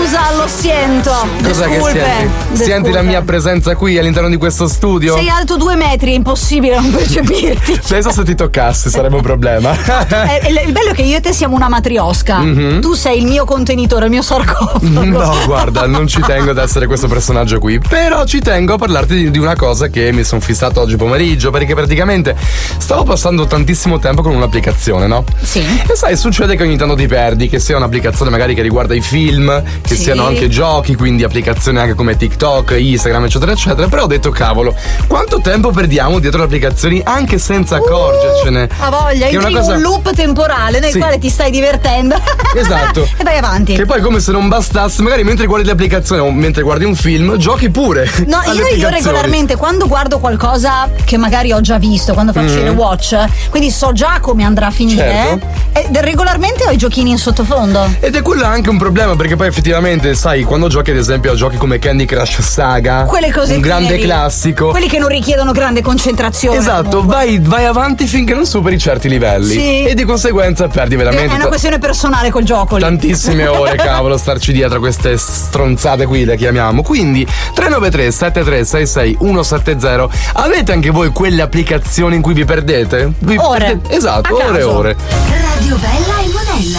Scusa, lo sento. Cos'è che senti? Senti la mia presenza qui all'interno di questo studio? Sei alto 2 metri, è impossibile non percepirti. Penso se ti toccassi sarebbe un problema. Il bello è che io e te siamo una matriosca. Tu sei il mio contenitore, il mio sarcofago. No, guarda, non ci tengo ad essere questo personaggio qui. Però ci tengo a parlarti di una cosa che mi sono fissato oggi pomeriggio. Perché praticamente stavo passando tantissimo tempo con un'applicazione, no? Sì. E sai, succede che ogni tanto ti perdi, che sia un'applicazione magari che riguarda i film, che siano anche giochi, quindi applicazioni anche come TikTok, Instagram, eccetera, eccetera. Però ho detto, cavolo, quanto tempo perdiamo dietro le applicazioni anche senza accorgercene? Ha voglia, che è entri una cosa... in un loop temporale nel quale ti stai divertendo. Esatto. E vai avanti. Che poi, come se non bastasse, magari mentre guardi l'applicazione o mentre guardi un film, giochi pure. No, io regolarmente quando guardo qualcosa che magari ho già visto, quando faccio il rewatch, quindi so già come andrà a finire, regolarmente ho i giochini in sottofondo. Ed è quello anche un problema, perché poi effettivamente, sai, quando giochi ad esempio a giochi come Candy Crush Saga, quelle cose un grande classico, quelli che non richiedono grande concentrazione. Esatto, vai avanti finché non superi certi livelli. Sì. E di conseguenza perdi veramente. È una questione personale col gioco lì. Tantissime ore, cavolo, starci dietro a queste stronzate qui, le chiamiamo. Quindi 393 7366 170. Avete anche voi quelle applicazioni in cui vi perdete? Ore. Esatto, ore e ore. Radio Bella